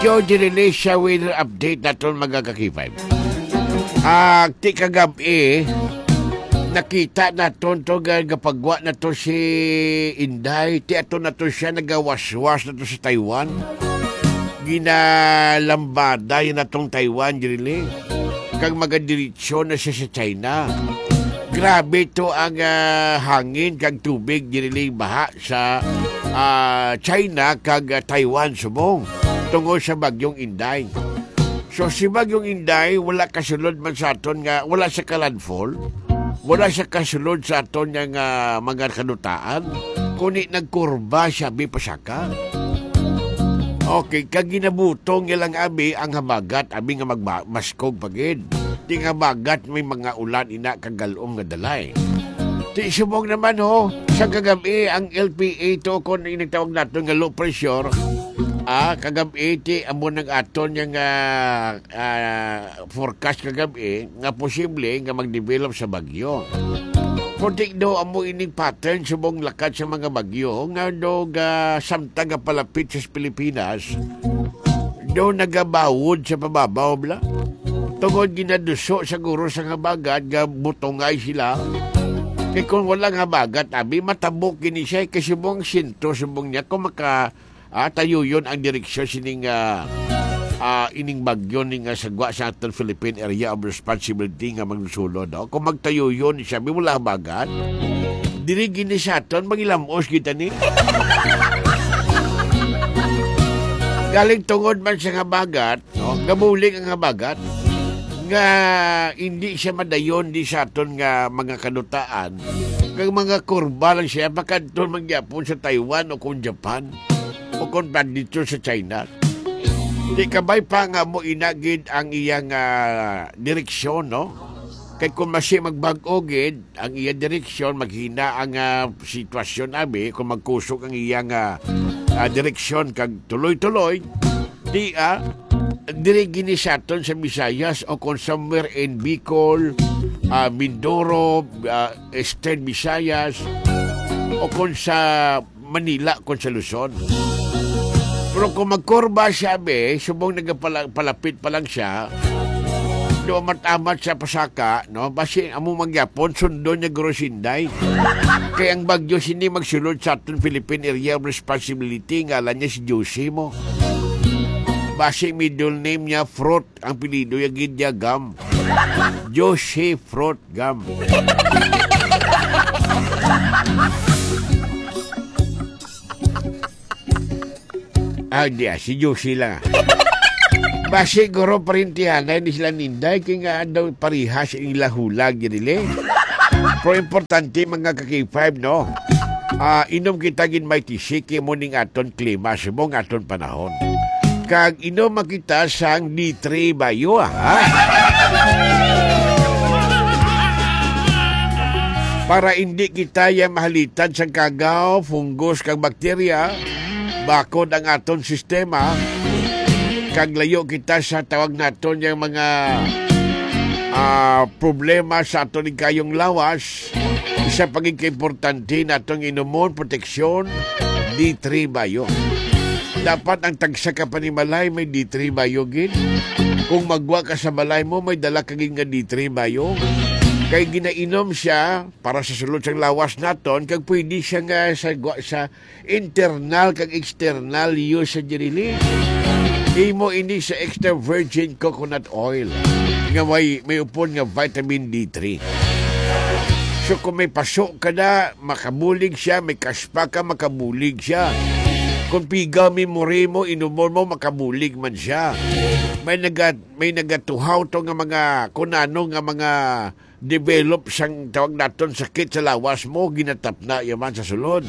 Yo, dinili siya weather update naton mga kakipay. Ti kagabi, nakita naton to gapagwa na to si Inday. Ti ato na to siya nagawaswas na to sa Taiwan. Ginalambada yun na tong Taiwan, dinili. Kag magadiritsyon na siya sa China. Grabe to ang hangin kag tubig diniling baha sa China kag Taiwan subong tungod sa bagyong Inday. So si bagyong Inday wala kasulod man sa aton nga wala sa landfall, wala sa kasulod sa aton nga mga kanutaan kundi nagkurba siya bi pasaka. Okay, kag ginabutong ilang abi ang habagat abi nga magmaskog pagid. Ti nga bagat may mga ulan ina kagalong nga dalay. Ti subong naman ho, sa kagabi ang LPA to kung inagtawag nato nga low pressure, kagabi ti amo nang aton yang forecast kagabi nga posible nga mag-develop sa bagyo. Kunti do amo ining pattern subong lakad sa mga bagyo nga do samtang nga palapit sa Pilipinas do nagabawod sa pababaw bla. Tungod ginaduso sa guro sa habagat, butongay sila. Kaya kung walang habagat, abi, matabok gini siya. Kasi buong sinto, subong niya, kung tayo yun ang direksyon sining ining bagyo ning sagwa sa ating Philippine Area of Responsibility nga maglusulod. No? Kung magtayo yun, sabi wala habagat, diri gini sa atin, magilamos kita ni. Galing tungod man sa habagat, no? Gabuling ang habagat, nga hindi siya madayon di sa aton nga mga kanutaan kag mga kurba lang siya makadton magyapon sa Taiwan o kung Japan o kung dito sa China. Di kabay pa nga mo inagid ang iyang direksyon, no? Kay kung masi magbag-o gid ang iyang direksyon, maghina ang sitwasyon abi kung magkusok ang iyang direksyon kag tuloy-tuloy di diri gini sa aton sa Visayas o kung somewhere in Bicol, Mindoro, Eastern Visayas o kung sa Manila, kung sa Luzon. Pero kung magkurba siya subong nagpalapit pa lang siya, do matamat sa pasaka, no? Basi amo magyapon sundo niya Grosinday. Kaya ang bagyo sini magsulod sa aton Philippine Area of Responsibility, ngalan niya si Josie mo. Basi middle name niya Fruit, ang pilido niya Gidya Gam. Josie Fruit Gam. Si Josie lang. Basi goro parintihanay ni sila ninday, kaya nga daw parihas yung lahulag yun. Pero importante mga kaki-5, no? Inom kita gin may tisik, mo ning aton klima, subong aton panahon. Kag inom makita sang D3 bayo, para hindi kita yung mahalitan sa kagaw, fungus kag bakterya, bakod ang aton sistema, kag layo kita sa tawag naton yung mga problema sa aton kayong lawas. Isa paging importante natong inumon, proteksyon, D3 bayo. Dapat ang tagsa ka pa ni Malay may D3 bayo gin. Kung magwa ka sa Malay mo, may dala kaging nga D3 bayo. Kay ginainom siya para sa sulod sa lawas naton, kag pwede siya nga sa internal kag external use sa jirili. Imo ini sa extra virgin coconut oil nga may upon nga vitamin D3. So kung may pasok ka na, makabulig siya, may kaspa ka, makabulig siya. Kung piga memori mo, inumon mo, makabulig man siya. May nagatuhaw to nga mga kunano nga mga develop sang tawag naton sakit sa lawas mo, ginatap na yaman sa sulod.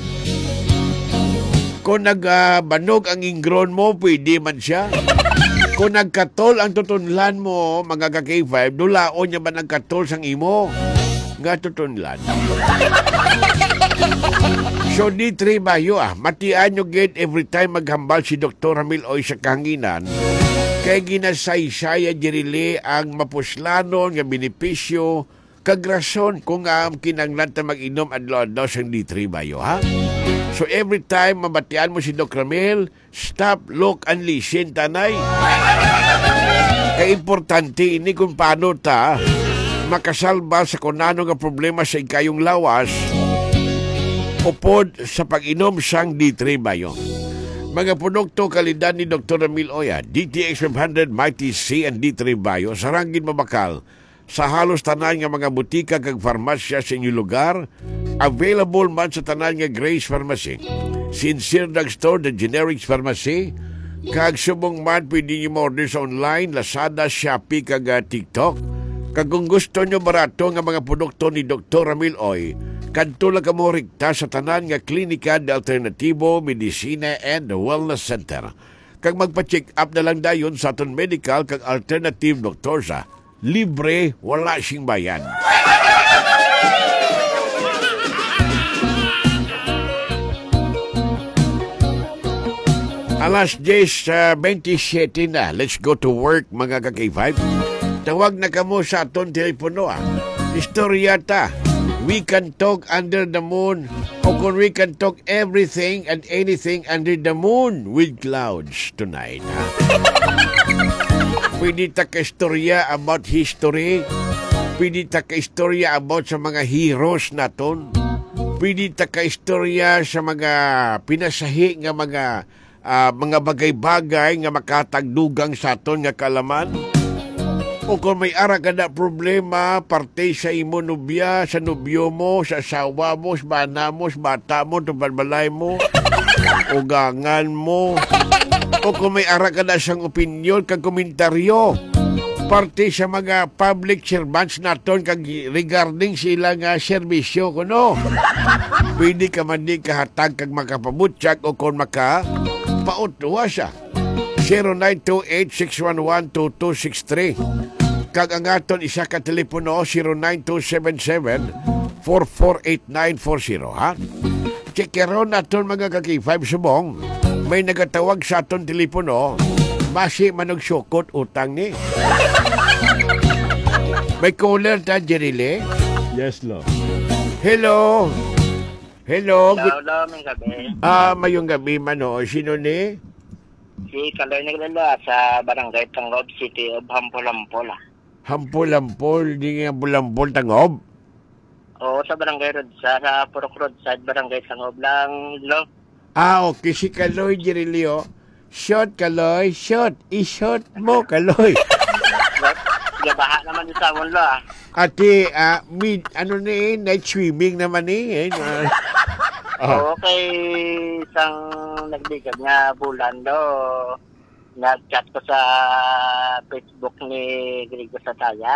Kung nagbanog ang ingron mo, pwede man siya. Kung nagkatol ang tutunlan mo, mga ka-K5, dulaon niya man ang katol sang imo. Nga tutunlan. So, D3 bayo matian nyo gid every time maghambal si Dr. Ramil Oy sa kahanginan. Kaya ginasaysaya dirili ang mapuslanon nga benepisyo Kagrason kung kinanglan ta mag-inom adlaw-adlaw sang D3 bayo, ha? So every time mabatian mo si Doc Ramil, stop, look, and listen, tanay. Kaya importante ini kung paano ta makasalba sa kunano nga problema sa ikayong lawas upod sa pag-inom sang D3 bayo. Mga produkto kalidad ni Dr. Ramil Oya, DTX 500, Mighty C, and D3 bayo, sarangin mabakal sa halos tanan nga mga butika kag farmasya sa inyong lugar. Available man sa tanan nga Grace Pharmacy, Sincere Drugstore, The Generics Pharmacy, kag subong man pwede nyo order sa online, Lazada, Shopee, kag TikTok. Kag kung gusto nyo barato nga mga produkto ni Dr. Ramil Oy, kadto lang kamo rekta sa tanan nga klinika de Alternativo, Medicina, and Wellness Center. Kag magpa-check up na lang dayon sa aton medical kag alternative doktor sa libre, wala sing bayan. Alas 10:27 na. Let's go to work, mga ka-K5. Tawag na kamo sa aton telepono, Historiata. We can talk under the moon, o kung we can talk everything and anything under the moon with clouds tonight, ha? Pwede ta ka-istorya about history. Pwede ta ka-istorya about sa mga heroes naton. Pwede ta ka-istorya sa mga pinasahi nga mga bagay-bagay nga makatagdugang sa aton nga kalaman. O kung may ara ka na problema, parte sa imo nubya, sa nubyo mo, sa asawa mo, sa bana mo, sa bata mo, sa balbalay mo, o gangan mo. O kung may ara ka na siyang opinyon, kag komentaryo, parte sa mga public servants naton kag regarding sila nga serbisyo, kuno. Pwede ka man di kahatag kag makapabutsak o kung pautuwa siya. 0928-611-2263. Kag ang aton isa ka telepono 09277-448940, ha? Checkeron naton mga ka-K5 subong. May nagatawag sa aton telepono, basi manog syukot utang ni. May caller ta, Jerile? Yes, lo. Hello. Hello. Hello, may gabi. Mayong gabi man, o. Sino ni? Si Kaloy naglala sa Barangay Tangob, City of Hampolampola. Hampol-hampol, di nga bulampol tangob? Oo, sa Barangay Rodsa, sa Purok Roadside, Barangay Tangob lang, lo. Okay, si Kaloy, Jerilio. Shot, Kaloy, shot. I-shot mo, Kaloy. Gabaha naman yung tawon, lo, Ate, night swimming naman Okay, isang nagbigay nga bulan, lo. Nag-chat ko sa Facebook ni Grigo Sataya.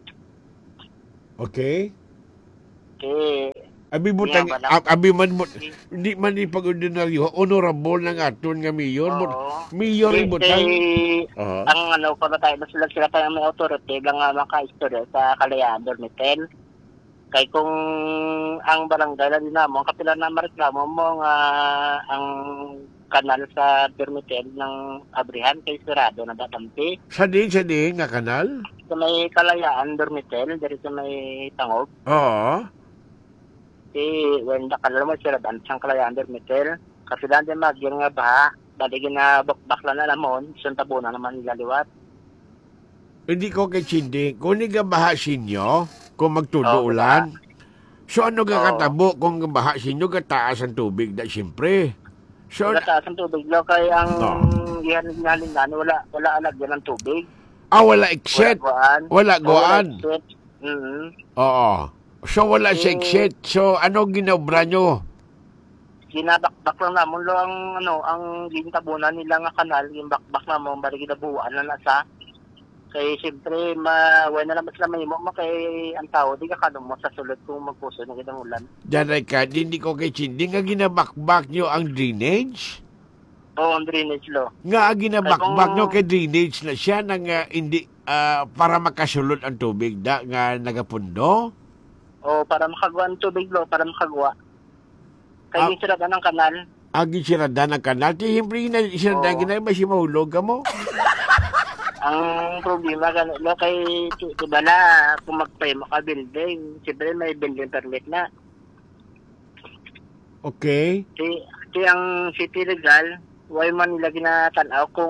Okay. Okay. Abi mo hindi man ni pag-ordinaryo, honorable ng aton nga mayor. Mayor ay butang. Ang ko na tayo, sila tayo may authority lang nga maka-istorya sa Kalayaan, Dormitel. Kay kung ang barangay na dinamo, ang kapila na mareklamo mo nga ang kanal sa Dormitel ng Abrihan kay Sirado na datampi. Sa din nga kanal? Sa may Kalayaan, Dormitel, dari sa may Tangob. Oo. When nakalala mo sila dan sang Kalayaan, Dormitel, kasi dan din magyang nga baha, daligin na bakla na namon, isang tabunan naman nilaliwat. Hindi ko kay Chindi, kung nga baha sinyo, kung magtudo ulan, so ano ga katabo kung baha sinyo, gataas ang tubig, da siyempre. So, gataas ang tubig, lo, kay ang ihanin wala alagyan ng tubig. Wala exit. Wala goan. Oo. So, wala sa exit. So, ano ginobra nyo? Ginabakbak lang namon lo ang gintabunan nila nga kanal, yung bakbak namon, bari ginabuan na nasa. Kay siyempre, wala naman sila mahimo mo kay ang tao, di ka kanong mo sa sulod kung magpuso ng itang ulan. Diyan ay ka, hindi ko kay Chindi, nga ginabakbak nyo ang drainage? Oo, ang drainage lo. Nga ginabakbak nyo kay drainage na siya na nga hindi, para makasulod ang tubig da, nga nagapundo? Oo, para makagawa ang tubig lo, para makagawa. Kaya sirada ng kanal. Sirada ng kanal? Siyempre, sirada ginay, mas mahulog ka mo? Ang problema ganun lo kay diba na kung magpay mo ka building, siyempre may building permit na. Okay. Di ang city legal, why man nila ginatanaw kung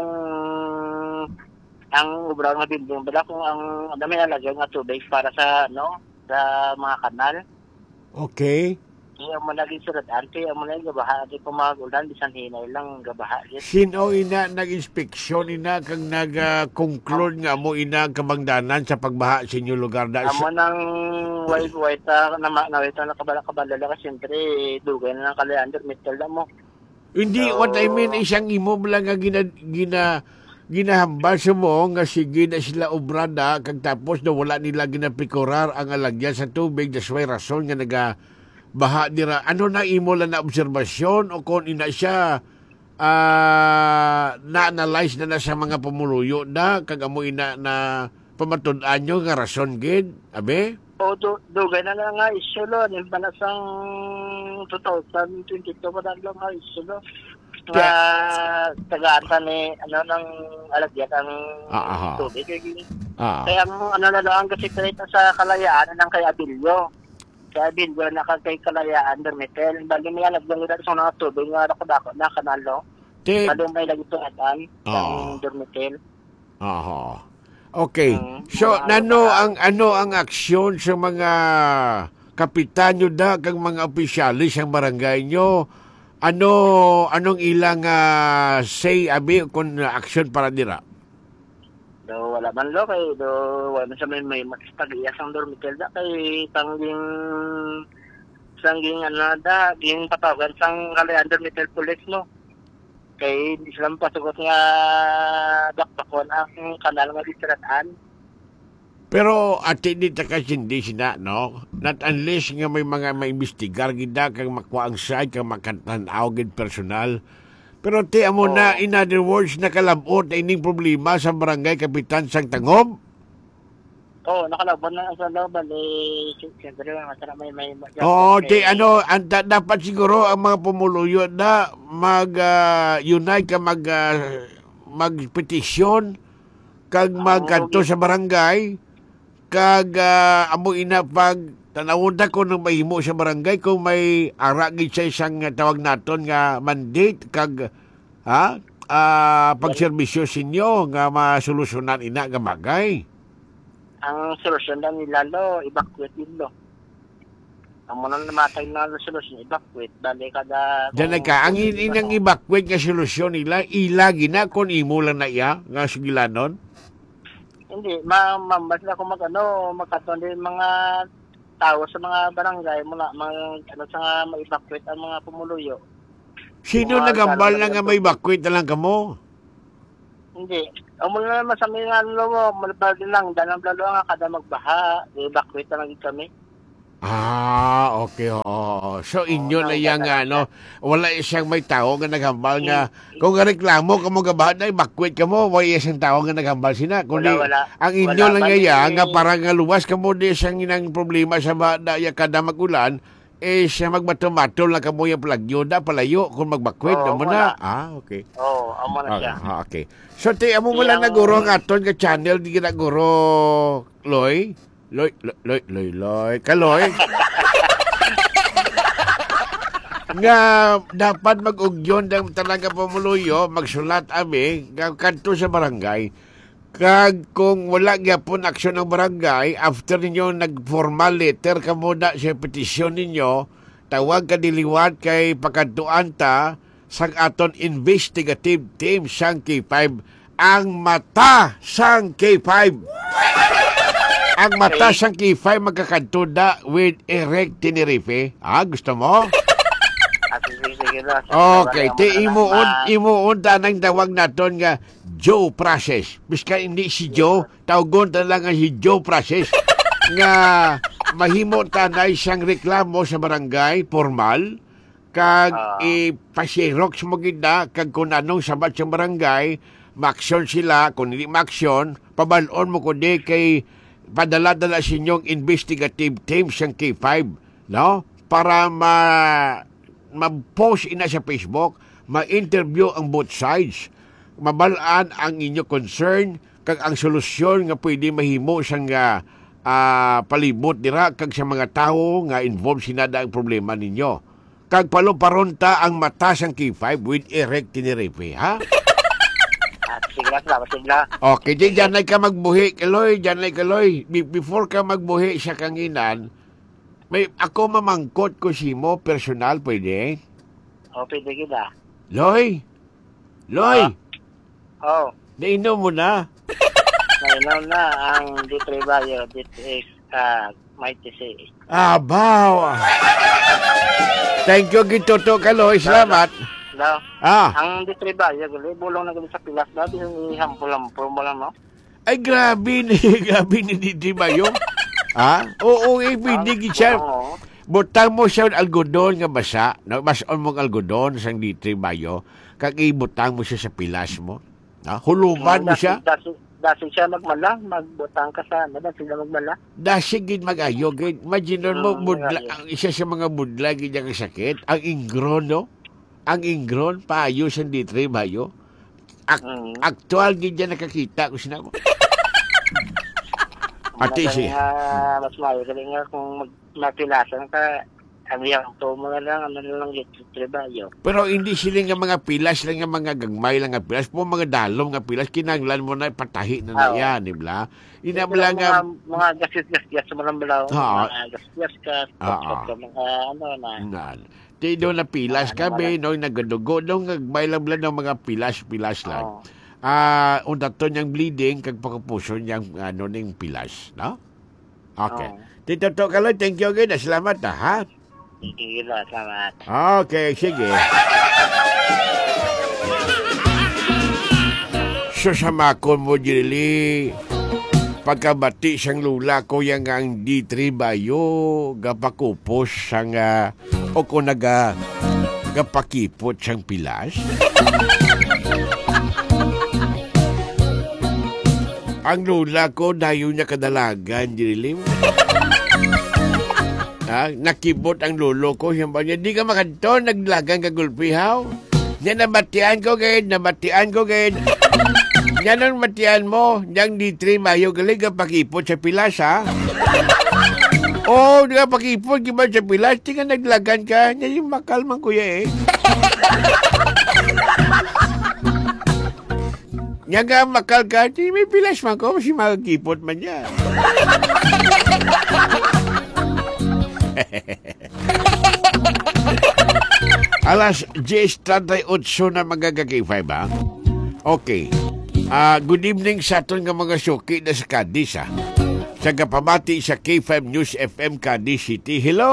ang ubra nga building bala kung ang may alagay nga tubig para sa sa mga kanal. Okay. Kaya mo naging surat-an, kaya mo naging gabaha. Di po mga ulan, bisan hinay lang gabaha. Sino ina nag-inspeksyon ina kang nag-conclude nga mo ina kamangdanan sa pagbaha sa inyo lugar na Amo nang white na kabala-kabala kasi siyempre dugay na ng Kalayander, metal na mo. Hindi, So, what I mean, isang imo lang nga ginahambal sa mo nga sige na sila obrada kag tapos na wala nila ginapikurar ang alagyan sa tubig that's why rason nga baha dira. Ano na imo lang na obserbasyon o kung ina siya na-analyze na sa mga pumuluyo na kag amo ina na pamatud-an nyo nga rason gid abe? o dugay na lang nga isyo lo. Yung panasang 2022 pa na lang nga isyo lo. Nga tagaatan ni ng alagyan ang tubig. Kaya na lang ang kasi sa Kalayaan ng kay Abilio. Kaya Abilio na kay Kalayaan Dermetel. Bali may alagyan nila sa mga tubig nga dako na kanalo. Bali may lagi tungatan ng Dermetel. Okay. So ano ang aksyon sa mga kapitan nyo kag mga opisyalis ang barangay nyo? Anong ilang say abi kung aksyon para dira? Wala man lo kay wala sa may pag-iyas ang Dormitel da kay sangging ging patawagan sang Kalayander Dormitel Police no. Kay di sila pasugot nga dakdakon ang kanal nga distratan. Pero ati di takasindi sina, no? Not unless nga may mga maimbestigar gida kang makuha ang side kang makatanaw gid personal. Pero ti amo na in other words nakalabot na ining problema sa barangay kapitan sang Tangob. Nakalabot na sa laban siyempre masarap may ti dapat siguro ang mga pumuluyo na unite ka magpetisyon kag magkanto sa barangay kag amo ina pag tanawon ko nang mahimo sa barangay kung may ara gid sa isang tawag naton nga mandate kag pagserbisyo sinyo nga masolusyonan ina nga bagay. Ang solusyon na nila evacuate nilo. Ang muna namatay na solusyon evacuate dali kada diyan ka ang inang evacuate nga solusyon nila ilagi na kon imo lang na iya nga sigilanon. Hindi, mambas na kung magkaton din mga tao sa mga barangay mula sa ma-evacuate ang mga pumuluyo. Sino nagambal na nga may evacuate na lang kamo? Hindi. Mula naman sa mga malabal din lang, dalang lalo nga kada magbaha, evacuate na lang kami. Okay. So, inyo na yan wala isang may tao nga naghambal nga, kung reklamo ka mo gabahan na, evacuate ka mo, wala isang tao nga naghambal sina. Kundi, wala. Ang inyo lang nga parang nga luwas ka mo di isang inang problema sa kada magulan, siya magbato-bato lang ka mo yung plagyo na palayo kung mag-evacuate na mo na. Okay. Amo na siya. Okay. So, amo mo lang naguro nga aton nga channel, di ka naguro, Loy, Kaloy. Nga dapat mag-ugyon ng talaga pamuluyo, magsulat abi, kanto sa barangay. Kag kung wala gyapon aksyon ng barangay, after ninyo nag-formal letter kamo na sa petisyon ninyo, tawag ka diliwat kay pagkantuan ta sang aton investigative team sang K5, ang mata sang K5. Ang mata sang K5 magkakanto da with Eric Tenerife. Gusto mo? Okay, imuon tanang tawag naton nga Joe Process. Biska hindi si Joe, tawagon talaga si Joe Process nga mahimo tanay siyang reklamo sa barangay formal kag ipasirox mo gida kag kung anong sabat sa barangay, maaksyon sila, kung hindi maaksyon, pabalon mo kundi kay padala-dala sa inyong investigative team siyang K5, no? Para ma-post ina sa Facebook, ma-interview ang both sides, mabalaan ang inyo concern, kag ang solusyon nga pwede mahimo sang palibot dira kag sa mga tawo nga involved sinada ang problema ninyo. Kag paluparonta ang mata sang K5 with erect tinirepe, ha? Sige na, salamat sila. Okay, diyan ay ka magbuhi, Kaloy, Before ka magbuhi sa kanginan, may ako mamangkot ko simo personal, pwede? Pwede kita. Loy, Oh, nainom mo na. nainom na ang D3 Bio, D3 Mighty C. Abaw. Thank you, Gitoto, Kaloy, salamat. No? Ah, Ang D3 Bio, bulong na gali sa pilas na, di yung ihampul-hampul mo lang, no? ay grabe ni Didi Bayo. Oo, pwede siya. Oo. Butang mo siya algodon nga basa, bason mong algodon sang D3 Bayo, kag ibutang mo siya sa pilas mo. Huluban mo siya. Dasi siya magmala, magbutang ka sa ano, dasi siya magmala. Dasi gid mag-ayo gid. Imagine mo budla, mag-ayo. ang isa sa mga budla gid nga sakit, ang ingron, no? Ang ingron paayo sa D3 Bayo. Aktual gid yan nakakita ko sinako. Ati siya. Mas mayo galing nga kung mapilasan ka, ang iyang to mga lang, ano lang yung trabaho. Pero hindi sila nga mga pilas lang nga mga gagmay lang nga pilas. Po mga dalom nga pilas, kinanglan mo na patahi na yan, di ba? Inabla nga... Mga gasis-gas mo lang balaw. Mga gasis-gas ka, mga ano na. Tido na pilas kami, no, nagadugo, no, gagmay lang ng mga pilas lang. Undaton niyang bleeding, kag pagkapuso niyang, ning pilas, no? Okay. Tito to Kaloy, thank you again. Salamat ha. Sige na, salamat. Okay, sige. Susamakon mo, Jirili. Pagkabati siyang lula ko yang ang D3 Bayo, gapakupos sang o kung gapakipot siyang pilas. Ang lula ko, dayo niya kadalagan, Jirili. Nakibot ang lolo ko. Siyempre niya, di ka makanto, naglagang kagulpihaw. Nabatian ko, gid. Yan ang matian mo, yang D3 Bayo, galing ka pakipot sa pilas, ha? Di ka pakipot, giba sa pilas, di ka naglagan ka. Yan yung makalman kuya, eh. Yan ka makal ka, di may pilas man ko, kasi makakipot man niya. Alas 10:38 na magagagay 5, ha? Okay. Good evening sa aton nga mga suki na sa Cadiz, ha? Sa kapamati sa K5 News FM Cadiz City. Hello!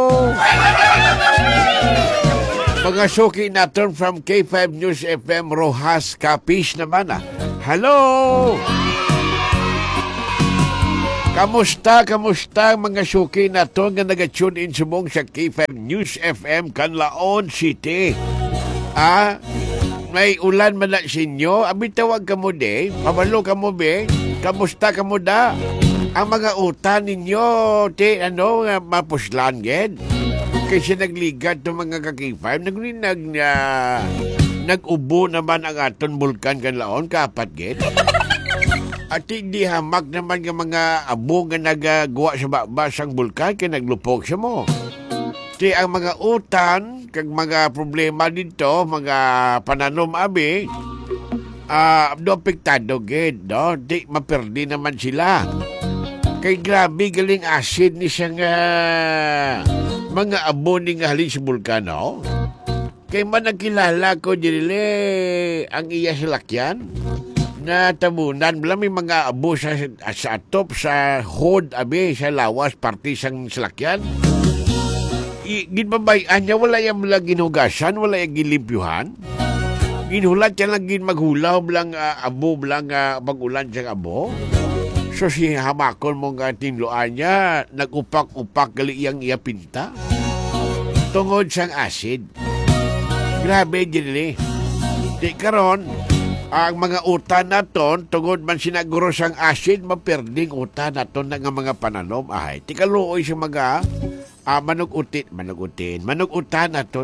Mga suki natin from K5 News FM Rojas Capiz naman, ha? Hello! Kamusta mga suki natin nga nag-tune in sumong sa K5 News FM Canlaon City? May ulan man na sinyo, abitawag ka mo de, pabalo ka mo be, kamusta ka mo da? Ang mga utan ninyo, mapuslan ged. Kasi nagligat ng mga K5, nag-ubo naman ang aton bulkan Canlaon, kapat ged. At hindi hamak naman ng mga abo nga nagagawa sa basang bulkan, kaya naglupok siya mo. Di ang mga utan, kag mga problema dito, mga pananom abi, do apektado gid, no? Di maperdi naman sila. Kay grabe galing acid ni siya nga mga abo ni nga halin sa bulkano. Kay man nagkilala ko dinili ang iya salakyan na tabunan, bala may mga abo sa atop, sa hood abi, sa lawas, party sang salakyan. Ginbabayan niya, wala yung mga ginugasan, wala yung gilimpyuhan. Ginulat siya lang maghulaw, bilang abo, bilang pag-ulan siyang abo. So si hamakon mong tinluan niya, nag-upak-upak gali iyang pinta. Tungod siyang acid. Grabe, Jinili. Di karon, ang mga utan naton, tungod man sinaguro siyang acid, maperding utan naton na nga mga pananom. Ay, ti kaluoy siya mga... manugutan naton.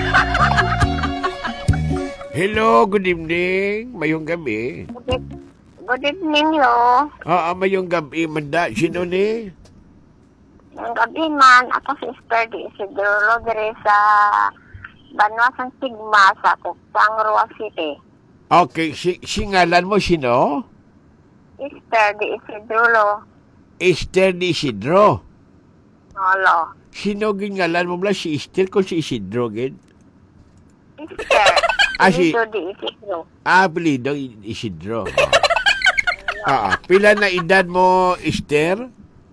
Hello, good evening. Mayong gabi. Good evening, lo. Mayong gabi manda. Sino ni? Yung gabi man, ako si Sister Di Isidro dire sa Banwasan Sigma sa Tuksang, Rua City. Okay, si ngalan mo sino? Sister Di Isidro, lo. Esther Di Isidro. Lo. Sino gingalan mo ba si Esther ko si Isidro gid? Sister. Si Di Isidro. apelido Isidro. Pila na edad mo, Esther?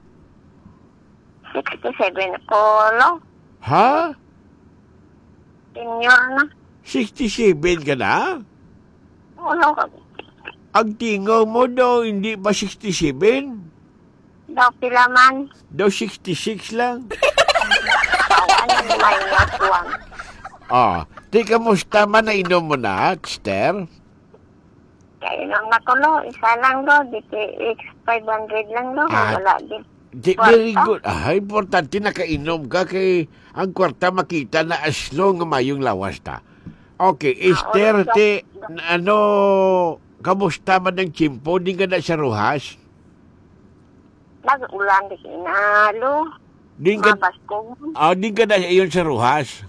67 ko, lo. Ha? Senior na. 67 ka na? Lo. Ang tingaw mo daw, hindi ba 67? Daw pila man. Daw 66 lang. Ano may natuan. Di kamusta man na inom mo na, Esther? Kaya nang nakulo, isa lang, lo. DTX 500 lang, lo. Wala din. Very good. Importante na kainom ka kay ang kwarta makita na aslo nga mayong lawas ta. Okay, Esther, kamusta man ang chimpo? Di ka na sa ruhas? Nag-ulan di kinalo. Di ka, Mabaskog. di ka na iyon sa ruhas?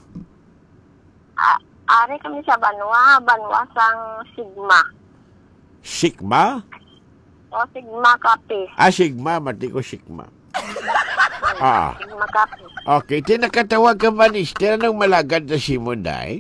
Ari kami sa Banwasang Sigma. Sigma? O Sigma Kapis. Sigma. Mati ko Sigma. Sigma Kapis. Okay, tinakatawag ka ba ni Esther? Anong malagad na Simon, day?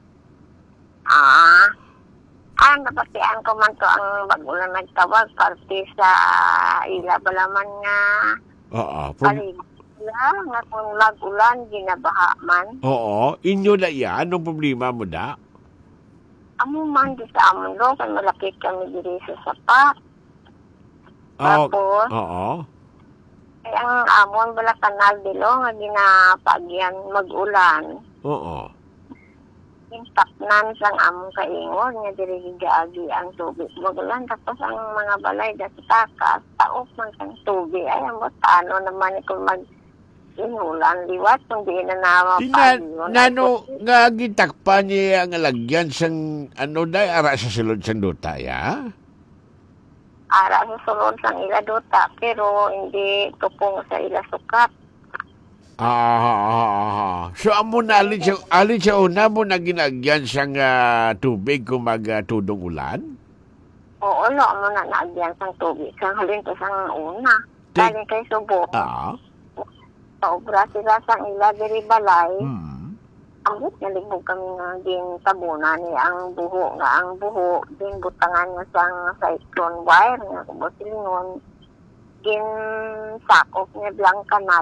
Ang napatian ko man to ang bagulang nagtawag parte sa ila balaman nga paligya nga kung mag-ulan ginabaha man. Oo, inyo na yan. Anong problema mo da? Amo man di sa amon do kay malapit kami diri sa sapa. Tapos, ay ang amon bala kanal dilo nga ginapagyan mag-ulan. Oo. Impaknan sang among kaingon nga diri gigaagi ang tubig magulan tapos ang mga balay dati takas taop man kang tubig ay mo paano naman kung mag inulan liwat kung di na mapagyon nano nga gitakpan niya ang lagyan sang day ara sa sulod sang duta ya ara sa sulod sang ila duta pero hindi tupong sa ila sukat. So amo na alin sa una mo na ginagyan sang tubig kung magtudong ulan? Oo, no, amo na naagyan sang tubig sang halin to sang una. Galing kay Subo. Paubra sila sang ila diri balay. Ambot nalibog kami nga din tabuna ni ang buho din butangan nga sang cyclone wire nga kubotilingon din sakop nga blang kanal.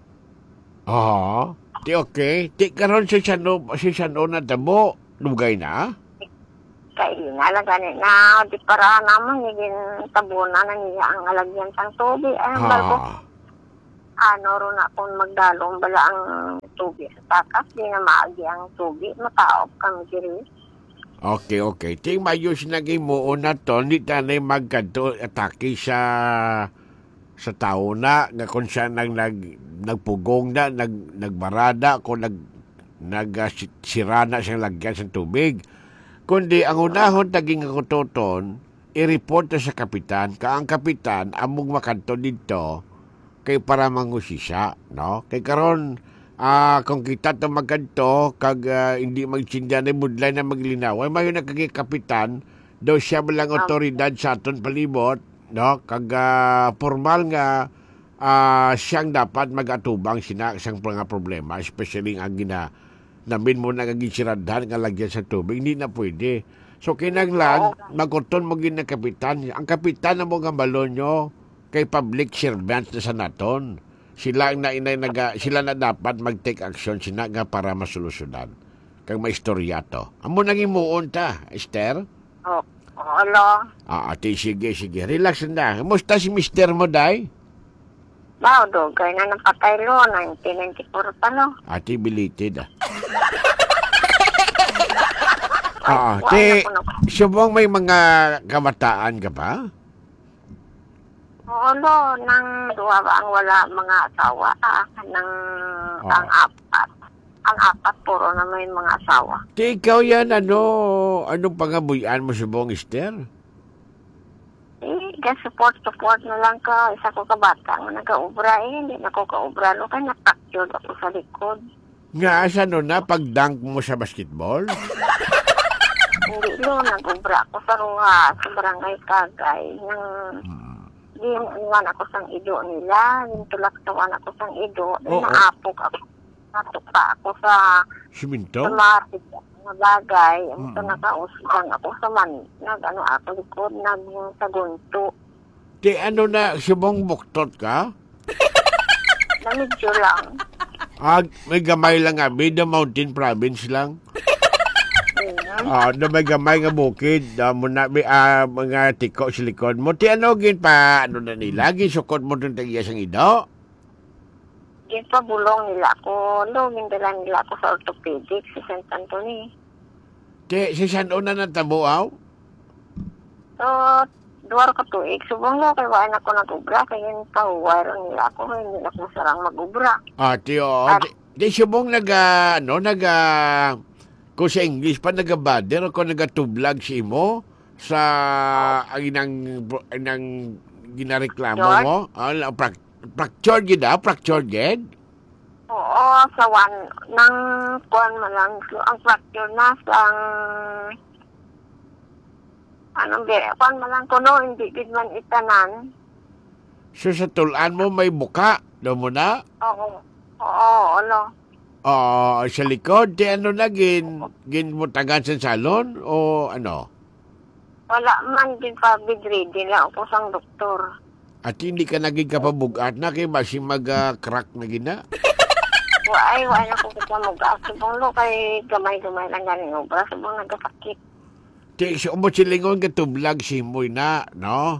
Di okay. Di karon si Sano na damo. Lugay na? Kaya nga lang ganit na. Di para naman higin tabuna na niya ang alagyan sang tubig. Ay, ang balbo. Ron na kung magdalong bala ang tubig sa takas. Di na maagi ang tubig. Mataop kami diri. Okay. Ting mayos na mo na to. Hindi tanay magkanto atake sa tao na kung siya nagpugong na, nagbarada, kung nagsirana siyang lagyan sa tubig. Kundi ang unahon taging kutoton, i-report na sa kapitan, ang kapitan, among makanto dito, kay para mangusisa, no? Kay karon kung kita to magkanto, hindi magtsindya na budlay na maglinaw, ay mayo na kay kapitan, daw siya malang otoridad sa aton palibot, no? Formal nga, siyang dapat mag-atubang sina isang mga problema, especially ang namin mo nagagisiradan nga lagyan sa tubig, hindi na pwede. So kinanglan, magkuton mo gina kapitan. Ang kapitan na mo nga balon nyo, kay public servant na sa naton. Sila na dapat mag-take action sina nga para masolusyonan. Kag may istorya to. Amo naging muon ta, Esther? Hello. Sige. Relax na. Musta si Mr. mo, day? Dugay na napatay lo, 1994 pa no. Ati belated subong may mga kamataan ka pa? Oo, lo, nang duwa ba ang wala mga asawa, ang apat puro na may mga asawa. Ikaw yan, anong pangabuyan mo subong, Esther? ka support na lang ka. Isa ko kabata nga nag-aubra hindi na ko kaubra. No, kaya na-fractured ako sa likod. Nga, saan na pag-dunk mo sa basketball? Hindi nag-ubra ako sa barangay Kagay. Iwan ako sang ido nila. Tulak-tawan ako sang ido. Naapok ako. Natupa ako sa siminto? Sa matik na bagay. Ito nakausgang ako sa nag-ano ako likod, nag-sagunto. Di ano na, subong buktot ka? Medyo lang. May gamay lang nga, the mountain province lang. Na may gamay nga bukid, muna may mga tiko sa likod mo. Ti ano, gin pa, ano na nila, gisukot mo itong tagiya sang ido? Gin pa bulong nila ako, gindalan nila ako sa orthopedic, si St. Anthony. Ti, si San Una na tabuaw? So, duwar ka tuig. Subong lo, kay waan ako nag-ubra, kaya yun pahuwar nila ako, hindi na kung sarang mag-ubra. Ti, di subong kung sa English pa nagabader o kung nagatublag si mo sa inang ginareklamo mo? Fractured gid fractured gid? Oo, sa one, nang kuwan mo lang, ang fracture na sa kuwan mo lang kuno, hindi gid man itanan. So sa tulan mo may buka, do mo na? Oo, sa likod, di ano na, ginmutagan sa salon o ano? Wala man, din pa bedridden lang ako sang doktor. At hindi ka naging kapabugat na kay basi mag-crack na gina? Wala na ko kita mag-aas. Subong lo, kay gamay-gamay lang galing obra. Subong nagkasakit. Di, so mo silingon katublag si Moy na, no?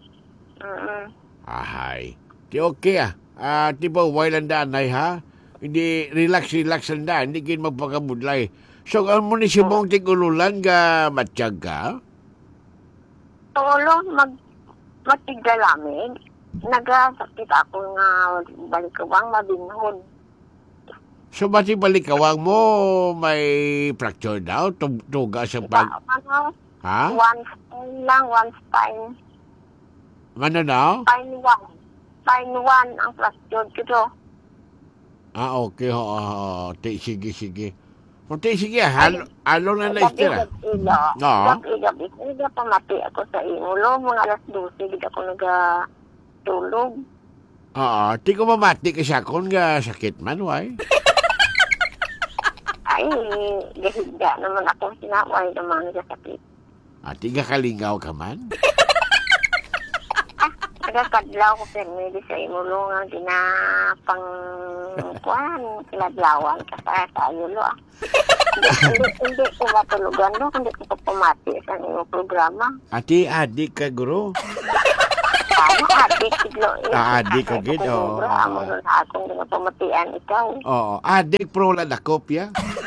Ahay. Di okay Di ba, lang danay ha? Hindi, relax lang da. Hindi kin magpakabudlay. So, ano mo ni subong tigululan ka matsyag ka? Tolo, matigdalamig. Nagasakit ako nga balikawang mabinhod. So, bati balikawang mo may fracture daw? Tuga sa pag... Ha? One spine. Ano na? Spine 1 ang fracture ko. Okay. Sige. Sige. Halo na na-istira. Gabi. Hindi pamati ako sa imulo. Mga alas 12, hindi ako nagatulog. Di ko mamati kasi ako nga sakit man, why? Ay, gahigda naman ako sinaway naman nagasakit. Di ka kalingaw ka man? Nagakadlaw ko permedi sa imulo nga ginapang kinadlawan ka sa yulo Hindi ko matulugan kundi ko pumati sa iyong programa. Adik ka, guru? Adik, siglo. Adik ka, gid. Amo nun akong pumatian ikaw. Adik pro la kopya.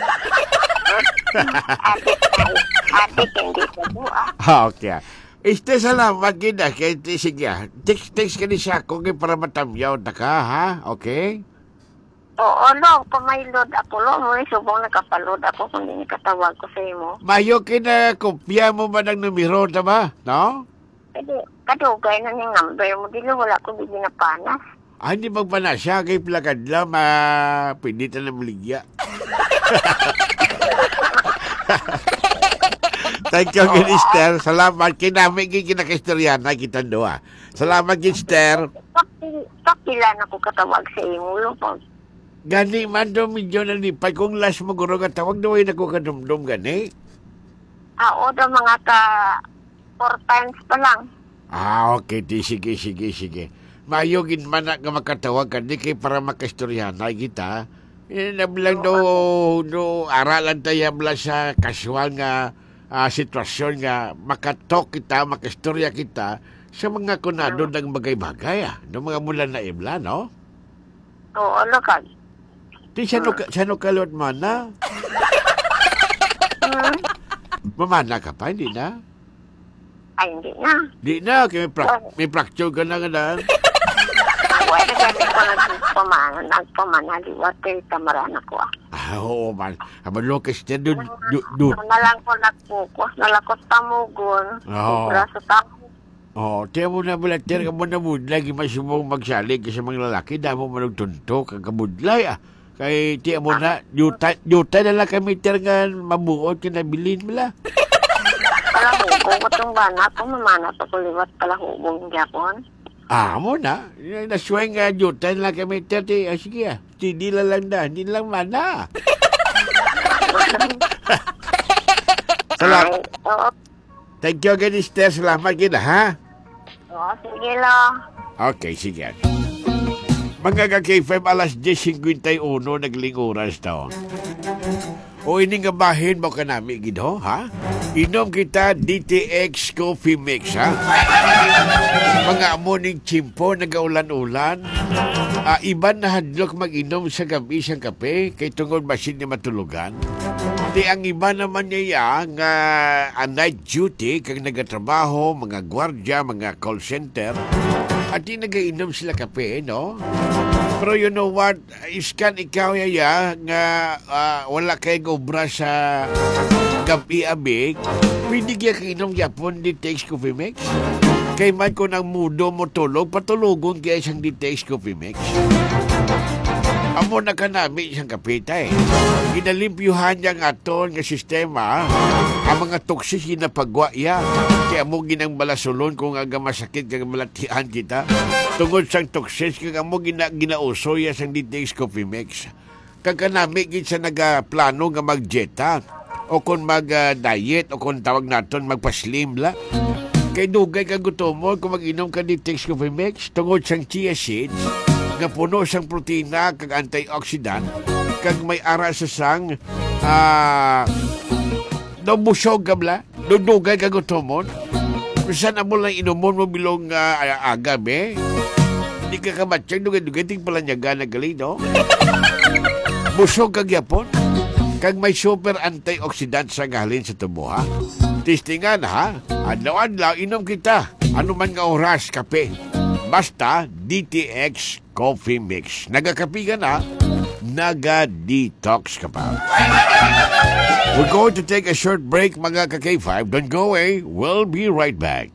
Adik, hindi ko buha. Okay. Salamat kita. Sige, text ka ni siya kung para matamyaw na ka, ha? Okay? Oo, pamaylod ako, mo subong nakapalod ako kung hindi katawag ko sa imo. Mayo kopya mo ba ng numero, ba? No? Kadugay na yung number mo, dilo wala ko bigyan na panas. Hindi magpanas siya, kay plakad lang, pindita na maligya. Thank you, Gister. Salamat. Kinamig kinakistorya na kita doa. Salamat, Gister. Pakilan ako katawag sa imo, Gani man do medyo nalipay. Kung last mo guro katawag, doon ako kadumdum gani. O do mga 4 times pa lang. Okay. Sige. Mayogin man na makatawag ka, di kay para makistorya na kita. Nabilang do aralan tayo bala sa casual nga sitwasyon nga makatok kita, makistorya kita sa mga kunado ng bagay-bagay ng mga mula na ibla, no? Oo, kag. Di sano kalot man na? Mamana ka pa, hindi na? Ay, hindi na. Di na, kaya may fracture ka na nga na. Wala na ko nagpamanaliwat kay tamaran ako Oo man. Lokes na doon. Nalang ko nag-focus, nalakot tamugon. Oo. Braso tamo. Oh, tiyan mo na balater ka mo na budlay, masubong magsalig ka sa mga lalaki, damo mo nagtuntok, ang kabudlay Kay tiyan mo na, yuta na lang kami nga mabuot ka nabilin mo la. Pala hubong ko itong bana, kung mamana pa kuliwat pala hubong Japon. Mo na. Nasway nga yuta na lang kami sige hindi lang hindi lang mana. Salamat. Oo. Thank you again, Esther. Salamat kita, ha? Oo, sige lang. Okay, sige. Mga ka-K5, alas 10:51, nagling oras daw. O ini nga bahin mo ka namin, Gido, ha? Inom kita DTX Coffee Mix, ha? Mga morning chimpo, nagaulan-ulan. Iban na hadlok mag-inom sa gabi siyang kape, kay tungod masin niya matulugan. Di ang iba naman niya nga night duty, kang nagatrabaho, mga gwardya, mga call center, at di nagainom sila kape, no? Pero you know what, iskan ikaw yaya nga wala kay gobra sa gabi-abig, pwede kaya kainom yapon di takes coffee mix? Kay man ko nang mudo mo tulog, patulugon kaya isang di takes coffee mix. Amo na ka namin isang kapita Ginalimpyuhan niya nga aton nga sistema, ang mga toksis ginapagwa ya. Kaya mo ginang balasulon kung aga masakit kag malatian kita. Tungod sang toksis kag amo ginauso ya sang DTX Coffee Mix. Kag kanami gid sa nagaplano nga magjeta o kon mag-diet o kon tawag naton magpa-slim la. Kay dugay kag gutom mo kung mag-inom ka DTX Coffee Mix tungod sang chia seeds nga puno sang protina kag antioxidant kag may ara sa sang busog kabla dudugay kag utomon bisan amo lang inumon mo bilong agab hindi ka kamatsyag dugay-dugay ting palanyaga na gali no busog kag yapon kag may super antioxidant sa gahalin sa tubo ha testingan ha adlaw-adlaw inom kita ano man nga oras kape basta DTX Coffee Mix. Nagakapi ka na, naga-detox ka pa. We're going to take a short break, mga ka-K5. Don't go away. We'll be right back.